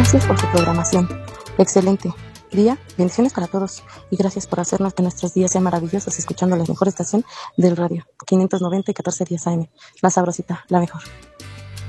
Gracias por su programación. Excelente día, bendiciones para todos y gracias por hacernos que nuestros días sean maravillosos escuchando la mejor estación del radio, 590 y 1410 AM, la sabrosita, la mejor.